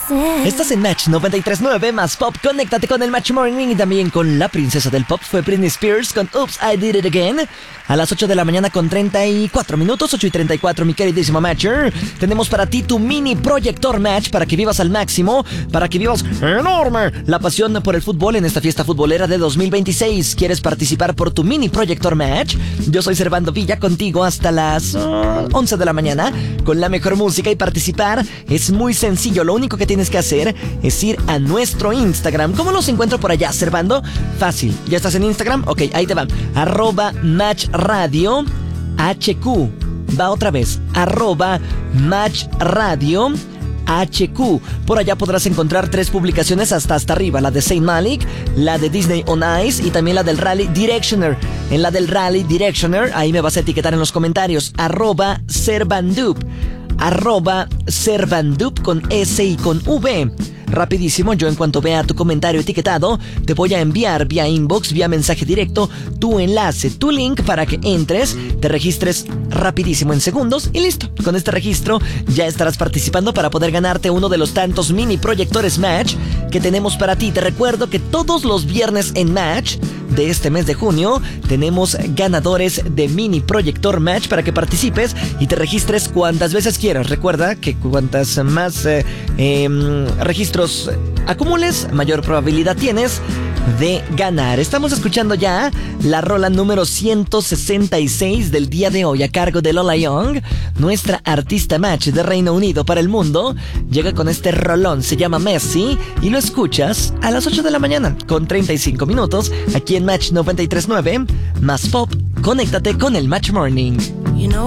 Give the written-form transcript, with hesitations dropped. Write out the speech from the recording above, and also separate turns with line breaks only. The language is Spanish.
Estás en Match 93.9 más Pop. Conéctate con el Match Morning y también con la princesa del pop. Fue Britney Spears con Oops, I Did It Again. A las 8 de la mañana con 34 minutos, 8:34, mi queridísimo Matcher. Tenemos para ti tu mini proyector Match para que vivas al máximo, para que vivas enorme la pasión por el fútbol en esta fiesta futbolera de 2026. ¿Quieres participar por tu mini proyector Match? Yo soy Servando Villa, contigo hasta las 11 de la mañana con la mejor música, y participar es muy sencillo. Lo único que tienes que hacer es ir a nuestro Instagram. ¿Cómo los encuentro por allá, Servando? Fácil. ¿Ya estás en Instagram? Ok, ahí te va. @MatchRadio HQ. Va otra vez. @MatchRadio HQ. Por allá podrás encontrar 3 publicaciones hasta arriba: la de Saint Malik, la de Disney on Ice y también la del Rally Directioner. En la del Rally Directioner, ahí me vas a etiquetar en los comentarios @Servandup, @Servandup con S y con V. Rapidísimo, yo en cuanto vea tu comentario etiquetado, te voy a enviar vía inbox, vía mensaje directo, tu enlace, tu link para que entres, te registres rapidísimo en segundos y listo. Con este registro ya estarás participando para poder ganarte uno de los tantos mini proyectores Match que tenemos para ti. Te recuerdo que todos los viernes en Match de este mes de junio tenemos ganadores de mini proyector Match para que participes y te registres cuantas veces quieras. Recuerda que cuantas más registros acumules, mayor probabilidad tienes de ganar. Estamos escuchando ya la rola número 166 del día de hoy a cargo de Lola Young, nuestra artista Match de Reino Unido para el mundo. Llega con este rolón, se llama Messi, y lo escuchas a las 8 de la mañana con 35 minutos aquí en Match 93.9 más Pop. Conéctate con el Match Morning.